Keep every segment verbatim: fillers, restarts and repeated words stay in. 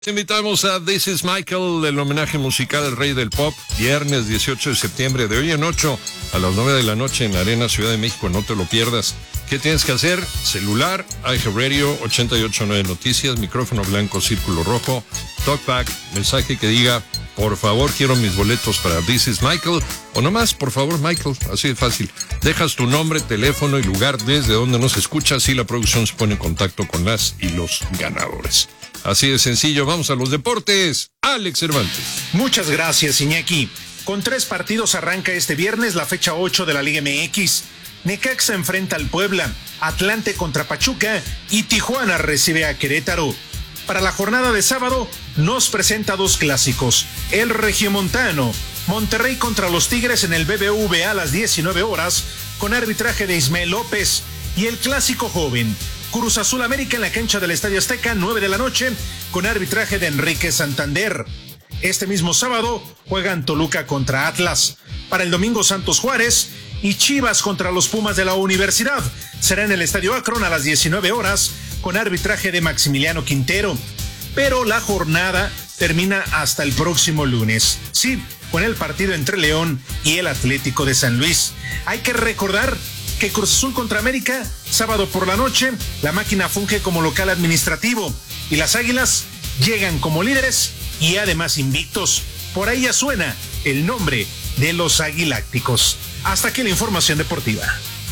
Te invitamos a This is Michael, el homenaje musical al rey del pop, viernes dieciocho de septiembre, de hoy en ocho a las nueve de la noche en la Arena Ciudad de México, no te lo pierdas. ¿Qué tienes que hacer? Celular, iHeartRadio, ochenta y ocho punto nueve Noticias, micrófono blanco, círculo rojo, talkback, mensaje que diga, por favor, quiero mis boletos para This is Michael, o nomás, por favor, Michael, así de fácil. Dejas tu nombre, teléfono y lugar desde donde nos escuchas y la producción se pone en contacto con las y los ganadores. Así de sencillo, vamos a los deportes. Alex Cervantes. Muchas gracias, Iñaki. Con tres partidos arranca este viernes la fecha ocho de la Liga M X. Necaxa enfrenta al Puebla, Atlante contra Pachuca y Tijuana recibe a Querétaro. Para la jornada de sábado nos presenta dos clásicos. El regiomontano, Monterrey contra los Tigres en el B B V A a las diecinueve horas con arbitraje de Ismael López. Y el clásico joven, Cruz Azul América en la cancha del Estadio Azteca, nueve de la noche, con arbitraje de Enrique Santander. Este mismo sábado juegan Toluca contra Atlas. Para el domingo, Santos Juárez y Chivas contra los Pumas de la Universidad. Será en el Estadio Akron a las diecinueve horas, con arbitraje de Maximiliano Quintero. Pero la jornada termina hasta el próximo lunes. Sí, con el partido entre León y el Atlético de San Luis. Hay que recordar que Cruz Azul contra América, sábado por la noche, la máquina funge como local administrativo y las Águilas llegan como líderes y además invictos. Por ahí ya suena el nombre de los Aguilácticos. Hasta aquí la información deportiva.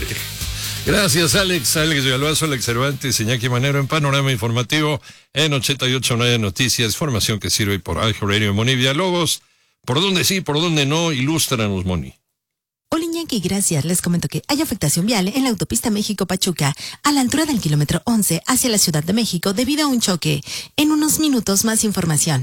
Gracias, Alex. Alex Villalbazo, Alex Cervantes, Iñaki Manero en Panorama Informativo en ochenta y ocho punto nueve Noticias. Información que sirve por iHeartRadio y Moni Villalobos. ¿Por dónde sí, por dónde no? Ilústranos, Moni. Hola, Iñaki, gracias. Les comento que hay afectación vial en la autopista México-Pachuca a la altura del kilómetro once hacia la Ciudad de México debido a un choque. En unos minutos más información.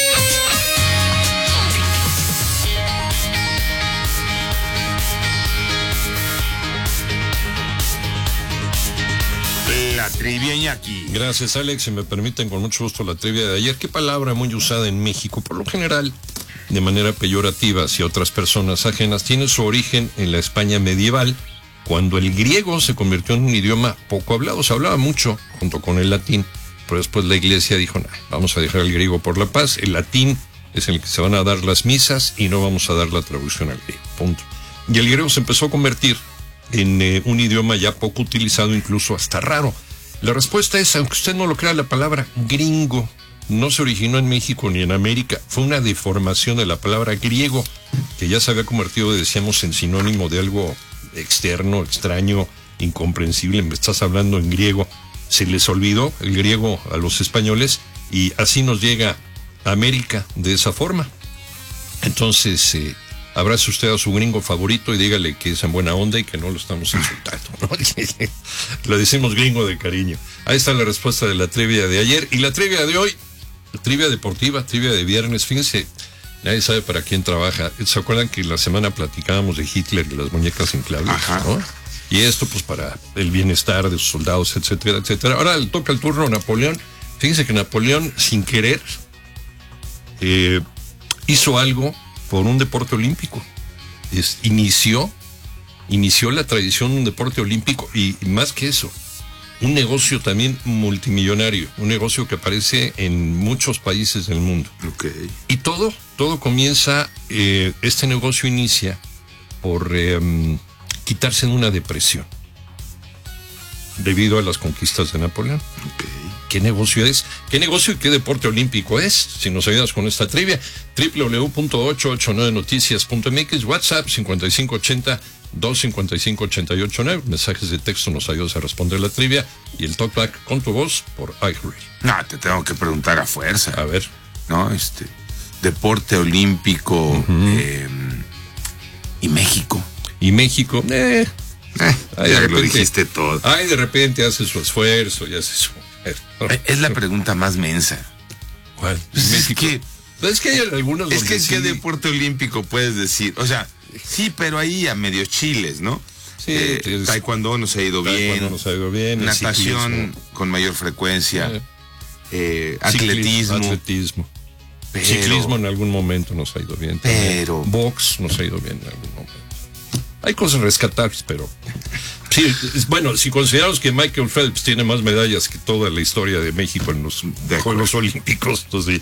La trivia, Iñaki. Gracias, Alex. Si me permiten, con mucho gusto la trivia de ayer. ¿Qué palabra muy usada en México, por lo general, de manera peyorativa hacia otras personas ajenas, tiene su origen en la España medieval, cuando el griego se convirtió en un idioma poco hablado? Se hablaba mucho junto con el latín, pero después la iglesia dijo, nah, vamos a dejar el griego por la paz. El latín es en el que se van a dar las misas y no vamos a dar la traducción al griego, punto. Y el griego se empezó a convertir en eh, un idioma ya poco utilizado, incluso hasta raro. La respuesta es, aunque usted no lo crea, la palabra gringo no se originó en México ni en América. Fue una deformación de la palabra griego, que ya se había convertido, decíamos, en sinónimo de algo externo, extraño, incomprensible. Me estás hablando en griego. Se les olvidó el griego a los españoles y así nos llega a América de esa forma. Entonces, eh, abrace usted a su gringo favorito y dígale que es en buena onda y que no lo estamos insultando, ¿no? Lo decimos gringo de cariño. Ahí está la respuesta de la trivia de ayer. Y la trivia de hoy, trivia deportiva, trivia de viernes. Fíjense, nadie sabe para quién trabaja. ¿Se acuerdan que la semana platicábamos de Hitler y las muñecas inflables? Ajá. ¿No? Y esto pues para el bienestar de sus soldados, etcétera, etcétera. Ahora le toca el turno a Napoleón. Fíjense que Napoleón, sin querer, eh, hizo algo por un deporte olímpico. Es, inició, inició la tradición de un deporte olímpico y, y más que eso, un negocio también multimillonario, un negocio que aparece en muchos países del mundo. Okay. Y todo, todo comienza, eh, este negocio inicia por eh, quitarse de una depresión debido a las conquistas de Napoleón. Okay. ¿Qué negocio es? ¿Qué negocio y qué deporte olímpico es? Si nos ayudas con esta trivia, doble u doble u doble u punto ochocientos ochenta y nueve noticias punto m x, WhatsApp cincuenta y cinco ochenta, doscientos cincuenta y cinco, ochenta y ocho nueve, mensajes de texto nos ayudas a responder la trivia y el talkback con tu voz por iHeartRadio. No, te tengo que preguntar a fuerza. A ver. No, este, deporte olímpico uh-huh. eh, y México. Y México, eh, eh ay, ya de repente, lo dijiste todo. Ay, de repente hace su esfuerzo y hace su... Es la pregunta más mensa. ¿Cuál? Pues México. Es que, es que hay algunos... Es que sí. ¿qué deporte olímpico puedes decir? O sea, sí, pero ahí a medios chiles, ¿no? Sí, eh, es, taekwondo nos ha ido bien. Nos ha ido bien. Natación con mayor frecuencia. Eh, eh, atletismo. Atletismo. Pero, Ciclismo en algún momento nos ha ido bien. Pero. Box nos ha ido bien en algún momento. Hay cosas rescatables, pero Sí, es, bueno, si consideramos que Michael Phelps tiene más medallas que toda la historia de México en los Juegos Olímpicos, entonces